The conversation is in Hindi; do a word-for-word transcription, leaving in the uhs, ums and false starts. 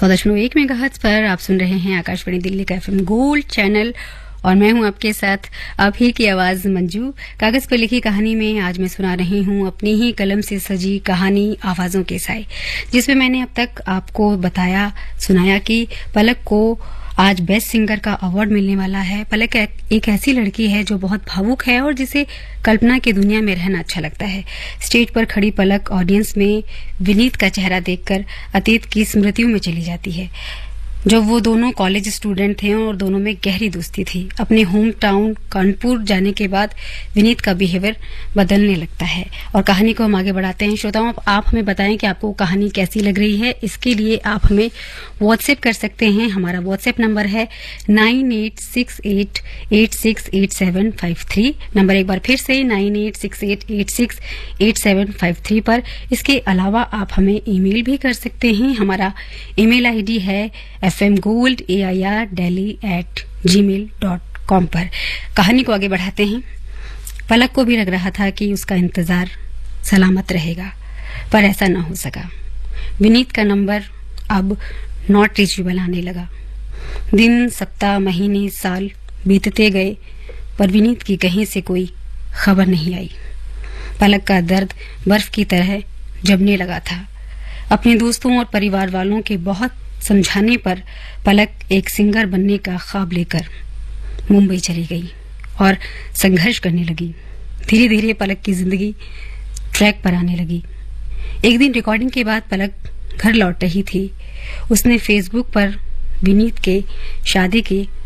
सौ दशमलव एक मेगाहर्ट्ज पर आप सुन रहे हैं आकाशवाणी दिल्ली का एफएम गोल्ड चैनल और मैं हूं आपके साथ आप ही की आवाज मंजू। कागज पर लिखी कहानी में आज मैं सुना रही हूं अपनी ही कलम से सजी कहानी आवाजों के साए, जिसमें मैंने अब तक आपको बताया सुनाया कि पलक को आज बेस्ट सिंगर का अवार्ड मिलने वाला है। पलक एक ऐसी लड़की है जो बहुत भावुक है और जिसे कल्पना की दुनिया में रहना अच्छा लगता है। स्टेज पर खड़ी पलक ऑडियंस में विनीत का चेहरा देखकर अतीत की स्मृतियों में चली जाती है। जब वो दोनों कॉलेज स्टूडेंट थे और दोनों में गहरी दोस्ती थी। अपने होम टाउन कानपुर जाने के बाद विनीत का बिहेवियर बदलने लगता है और कहानी को हम आगे बढ़ाते हैं। श्रोताओं, आप हमें बताएं कि आपको कहानी कैसी लग रही है। इसके लिए आप हमें व्हाट्सएप कर सकते हैं। हमारा व्हाट्सएप नंबर है nine eight six eight eight six eight seven five three. Number एक बार फिर से nine eight six eight eight six eight seven five three पर। इसके अलावा आप हमें ईमेल भी कर सकते हैं। हमारा ईमेल आईडी है F M gold A I R daily eight ji mail dot com पर। कहानी को आगे बढ़ाते हैं। पलक को भी लग रहा था कि उसका इंतजार सलामत रहेगा, पर ऐसा न हो सका। विनीत का नंबर अब नॉट रीचेबल आने लगा। दिन, सप्ताह, महीने, साल बीतते गए, पर विनीत की कहीं से कोई खबर नहीं आई। पलक का दर्द बर्फ की तरह जमने लगा था। अपने दोस्तों और परिवार वालों के बहुत समझाने पर पलक एक सिंगर बनने का ख्वाब लेकर मुंबई चली गई और संघर्ष करने लगी। धीरे धीरे पलक की जिंदगी ट्रैक पर आने लगी। एक दिन रिकॉर्डिंग के बाद पलक घर लौट रही थी। उसने फेसबुक पर विनीत के शादी के